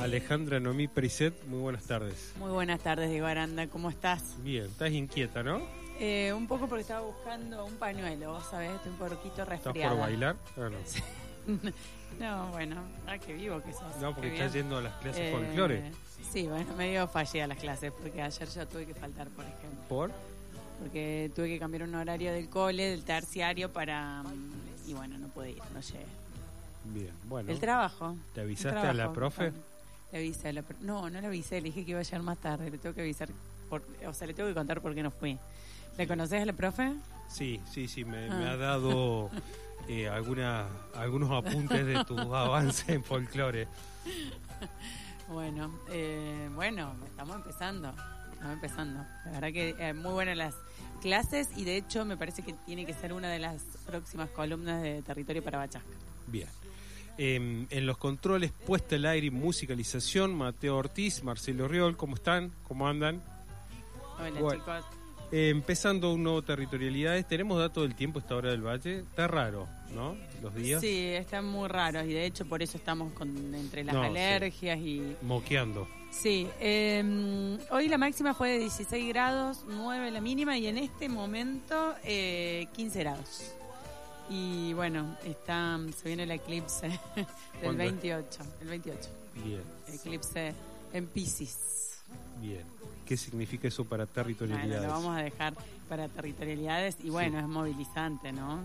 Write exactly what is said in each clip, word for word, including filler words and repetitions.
Alejandra Noemí Periset, muy buenas tardes. Muy buenas tardes, Diego Aranda, ¿cómo estás? Bien, estás inquieta, ¿no? Eh, un poco porque estaba buscando un pañuelo, vos sabés, estoy un poquito resfriada. ¿Estás por bailar? Ah, no. No, bueno, ah, qué vivo que sos. No, porque estás yendo a las clases eh, folclore. Sí, bueno, medio fallé a las clases, porque ayer ya tuve que faltar, por ejemplo. ¿Por? Porque tuve que cambiar un horario del cole, del terciario, para... Y bueno, no pude ir, no llegué. Bien, bueno. El trabajo. ¿Te avisaste trabajo, a la profe? Bueno, le avisé a la pro... No, no le avisé, le dije que iba a llegar más tarde, le tengo que avisar, por... o sea, le tengo que contar por qué no fui. ¿Le conoces a la profe? Sí, sí, sí, me, ah. me ha dado eh, alguna, algunos apuntes de tu avance en folclore. Bueno, eh, bueno, estamos empezando, estamos empezando. La verdad que eh, muy buenas las clases y de hecho me parece que tiene que ser una de las próximas columnas de Territorio para Bachasca. Bien. Eh, en los controles, puesta al aire y musicalización, Mateo Ortiz, Marcelo Riol, ¿cómo están? ¿Cómo andan? Hola, bueno, chicos. Eh, empezando un nuevo Territorialidades, tenemos datos del tiempo a esta hora del valle, está raro, ¿no? Los días. Sí, están muy raros y de hecho por eso estamos con entre las no, alergias sí. y... Moqueando. Sí, eh, hoy la máxima fue de dieciséis grados, nueve la mínima y en este momento eh, quince grados. Y bueno, está, se viene el eclipse del veintiocho, el veintiocho. Bien. Eclipse en Piscis. Bien. ¿Qué significa eso para territorialidades? Bueno, lo vamos a dejar para territorialidades y bueno, sí. Es movilizante, ¿no?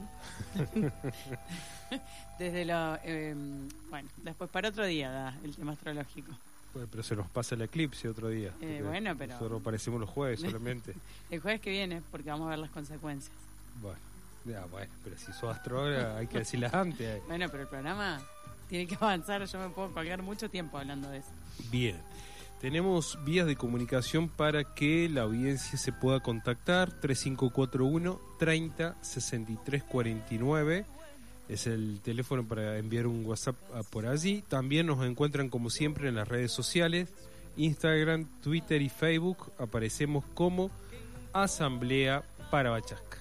Desde lo... Eh, bueno, después para otro día da el tema astrológico. Bueno, pero se nos pasa el eclipse otro día. Eh, bueno, pero... Nosotros aparecemos los jueves solamente. El jueves que viene, porque vamos a ver las consecuencias. Bueno, ya, bueno, pero si sos astróloga hay que decirlas antes. Bueno, pero el programa tiene que avanzar, yo me puedo colgar mucho tiempo hablando de eso. Bien. Tenemos vías de comunicación para que la audiencia se pueda contactar. Tres cinco cuatro uno, treinta, sesenta y tres cuarenta y nueve es el teléfono para enviar un WhatsApp por allí. También nos encuentran como siempre en las redes sociales, Instagram, Twitter y Facebook. Aparecemos como Asamblea para Bachasca.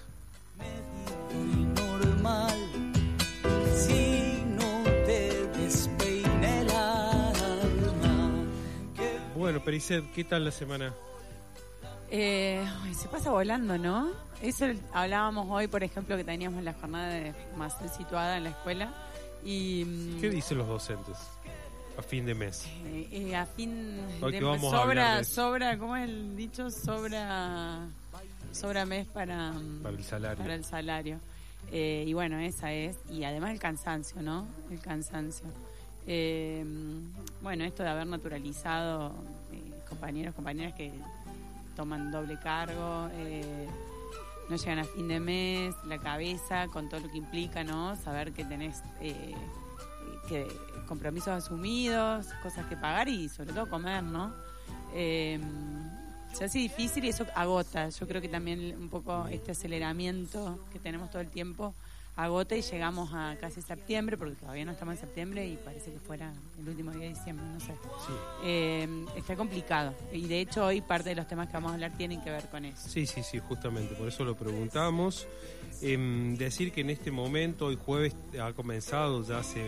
Normal, si no te despeine el alma. Bueno, Periset, ¿qué tal la semana? Eh, se pasa volando, ¿no? Eso hablábamos hoy, por ejemplo, que teníamos la jornada de formación situada en la escuela. Y ¿qué dicen los docentes a fin de mes? Eh, eh, a fin hoy de que vamos sobra, a hablar de sobra, ¿cómo es el dicho? Sobra, sobra mes para, para el salario. Para el salario. Eh, y bueno, esa es. Y además el cansancio, ¿no? El cansancio. Eh, bueno, esto de haber naturalizado eh, compañeros, compañeras que toman doble cargo, eh, no llegan a fin de mes, la cabeza con todo lo que implica, ¿no? Saber que tenés eh, que compromisos asumidos, cosas que pagar y sobre todo comer, ¿no? Eh, se hace difícil y eso agota. Yo creo que también un poco este aceleramiento que tenemos todo el tiempo agota y llegamos a casi septiembre, porque todavía no estamos en septiembre y parece que fuera el último día de diciembre, no sé. Sí. Eh, está complicado y de hecho hoy parte de los temas que vamos a hablar tienen que ver con eso. Sí, sí, sí, justamente, por eso lo preguntamos. Eh, decir que en este momento, hoy jueves, ha comenzado ya hace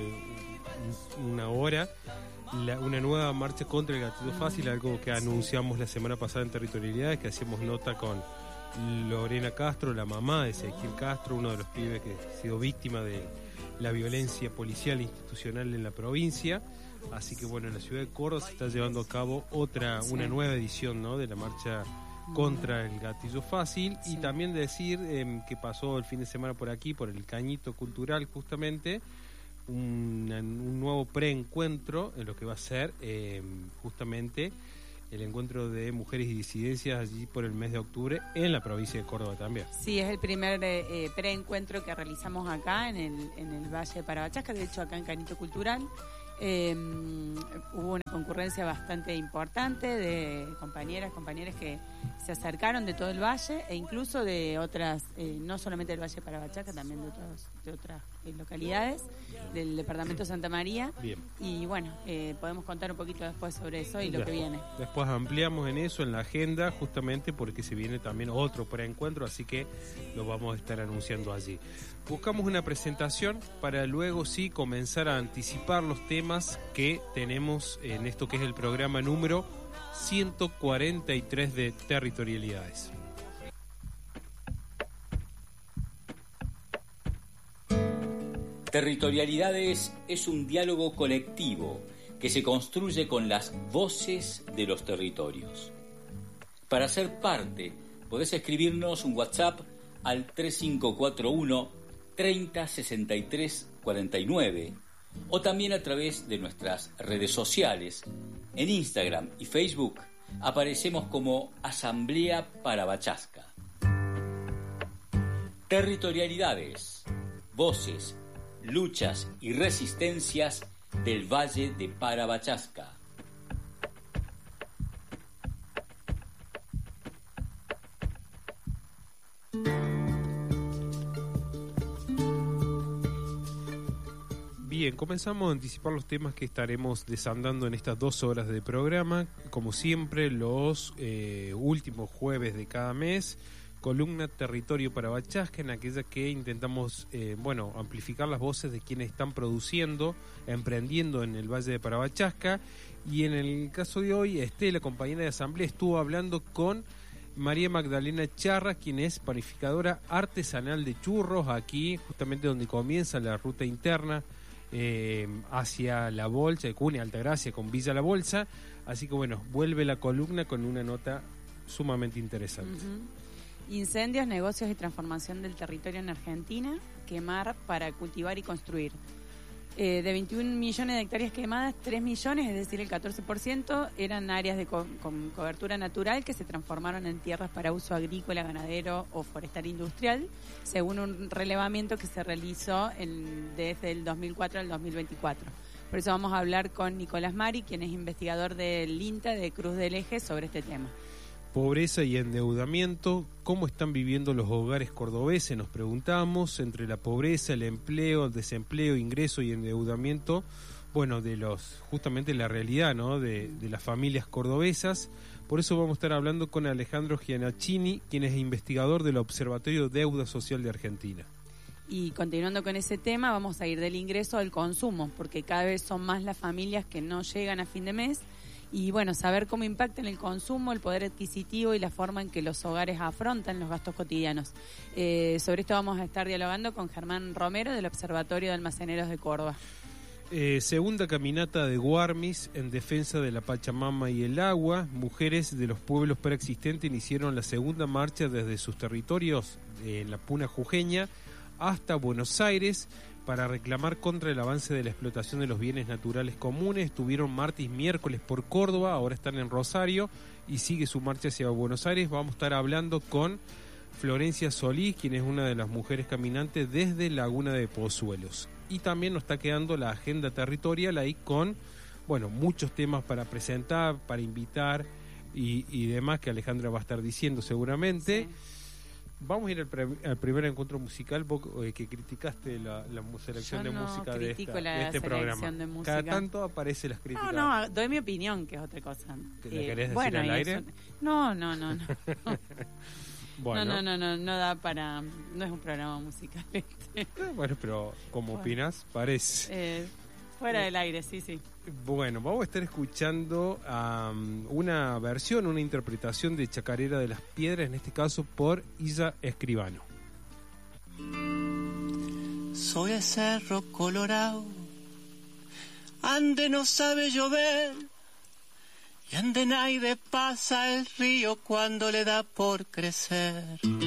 una hora la, una nueva marcha contra el gatillo fácil, algo que anunciamos la semana pasada en Territorialidades, que hacíamos nota con Lorena Castro, la mamá de Ezequiel Castro, uno de los pibes que ha sido víctima de la violencia policial e institucional en la provincia. Así que bueno, en la ciudad de Córdoba se está llevando a cabo otra, sí. una nueva edición, ¿no?, de la marcha contra el gatillo fácil. Sí. Y también decir eh, que pasó el fin de semana por aquí, por el Cañito Cultural justamente, un, un nuevo preencuentro en lo que va a ser eh, justamente el encuentro de mujeres y disidencias allí por el mes de octubre en la provincia de Córdoba también. Sí, es el primer eh, preencuentro que realizamos acá en el, en el Valle de Parabachasca, de hecho acá en Cañito Cultural. Eh, hubo una concurrencia bastante importante de compañeras, compañeros que se acercaron de todo el valle e incluso de otras, eh, no solamente del Valle de Parabachasca, también de, otros, de otras eh, localidades del departamento de Santa María. Bien. Y bueno, eh, podemos contar un poquito después sobre eso y lo ya. que viene. Después ampliamos en eso, en la agenda, justamente porque se viene también otro preencuentro, así que lo vamos a estar anunciando allí. Buscamos una presentación para luego sí comenzar a anticipar los temas que tenemos en en esto que es el programa número ciento cuarenta y tres de Territorialidades. Territorialidades es un diálogo colectivo que se construye con las voces de los territorios. Para ser parte, podés escribirnos un WhatsApp al tres cinco cuatro uno, treinta, sesenta y tres, cuarenta y nueve o también a través de nuestras redes sociales. En Instagram y Facebook aparecemos como Asamblea Parabachasca. Territorialidades, voces, luchas y resistencias del Valle de Parabachasca. Bien, comenzamos a anticipar los temas que estaremos desandando en estas dos horas de programa. Como siempre, los eh, últimos jueves de cada mes, columna Territorio Parabachasca, en aquella que intentamos eh, bueno, amplificar las voces de quienes están produciendo, emprendiendo en el Valle de Parabachasca. Y en el caso de hoy, Estela, compañera de asamblea, estuvo hablando con María Magdalena Charra, quien es panificadora artesanal de churros, aquí justamente donde comienza la ruta interna eh, hacia La Bolsa, de Cunha, Altagracia, con Villa La Bolsa. Así que bueno, vuelve la columna con una nota sumamente interesante. Uh-huh. Incendios, negocios y transformación del territorio en Argentina. Quemar para cultivar y construir. Eh, de veintiún millones de hectáreas quemadas, tres millones, es decir, el catorce por ciento, eran áreas de co- con cobertura natural que se transformaron en tierras para uso agrícola, ganadero o forestal industrial, según un relevamiento que se realizó en, desde el dos mil cuatro al dos mil veinticuatro. Por eso vamos a hablar con Nicolás Mari, quien es investigador del INTA de Cruz del Eje, sobre este tema. Pobreza y endeudamiento, ¿cómo están viviendo los hogares cordobeses? Nos preguntamos, entre la pobreza, el empleo, el desempleo, ingreso y endeudamiento, bueno, de los justamente la realidad, ¿no?, de, de las familias cordobesas. Por eso vamos a estar hablando con Alejandro Giannacini, quien es investigador del Observatorio Deuda Social de Argentina. Y continuando con ese tema, vamos a ir del ingreso al consumo, porque cada vez son más las familias que no llegan a fin de mes. Y bueno, saber cómo impacta en el consumo, el poder adquisitivo y la forma en que los hogares afrontan los gastos cotidianos. Eh, sobre esto vamos a estar dialogando con Germán Romero del Observatorio de Almaceneros de Córdoba. Eh, segunda caminata de Guarmis en defensa de la Pachamama y el agua. Mujeres de los pueblos preexistentes iniciaron la segunda marcha desde sus territorios eh, en la Puna Jujeña hasta Buenos Aires para reclamar contra el avance de la explotación de los bienes naturales comunes. Estuvieron martes y miércoles por Córdoba, ahora están en Rosario y sigue su marcha hacia Buenos Aires. Vamos a estar hablando con Florencia Solís, quien es una de las mujeres caminantes desde Laguna de Pozuelos. Y también nos está quedando la agenda territorial ahí con, bueno, muchos temas para presentar, para invitar y, y demás que Alejandra va a estar diciendo seguramente. Sí. Vamos a ir al, pre- al primer encuentro musical, vos eh, que criticaste la, la selección Yo de no música de, esta, la de este programa. De música. Cada tanto aparece las críticas. No, no, doy mi opinión, que es otra cosa. ¿La eh, querés decir bueno, al aire? Eso, no, no, no, no. Bueno. No, no, no, no, no da para... No es un programa musical este. Eh, bueno, pero como bueno. opinas, parece. Eh, fuera eh, del aire, sí, sí. Bueno, vamos a estar escuchando um, una versión, una interpretación de Chacarera de las Piedras, en este caso por Isa Escribano. Soy el cerro colorado, ande no sabe llover, y ande naide pasa el río cuando le da por crecer.